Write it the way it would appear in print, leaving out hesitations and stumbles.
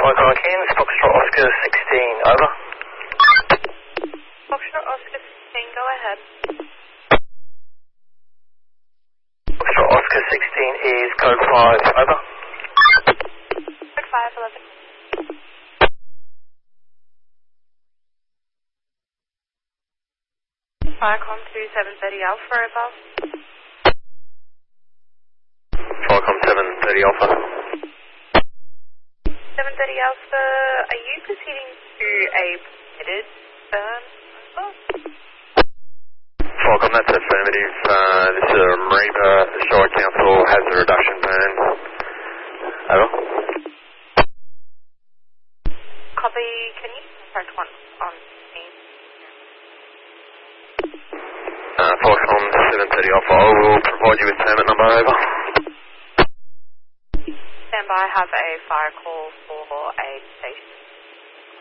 Flycon Cairns, Foxtrot Oscar 16, over. Foxtrot Oscar 16, go ahead. Foxtrot Oscar 16 is code 5, over. Code 5, 11. Firecom 2730 Alpha, over. Flycom 730 Alpha. 730 Alpha, are you proceeding to a permitted burn? Over. Flycom, that's affirmative. This is a Mariba Shire Council hazard reduction burn. Over. Copy, can you contact one on me? Flycom 730 Alpha, I will provide you with permit number, over. Stand by, have a fire call for a station.